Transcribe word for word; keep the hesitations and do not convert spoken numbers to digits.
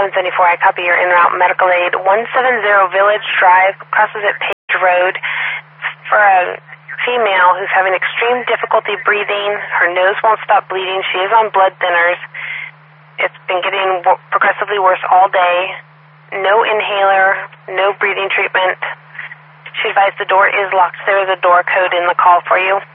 seventy-four, I copy your en route medical aid. one seventy Village Drive, crosses at Page Road, for a female who's having extreme difficulty breathing. Her nose won't stop bleeding. She is on blood thinners. It's been getting progressively worse all day. No inhaler, no breathing treatment. She advised the door is locked. There is a door code in the call for you.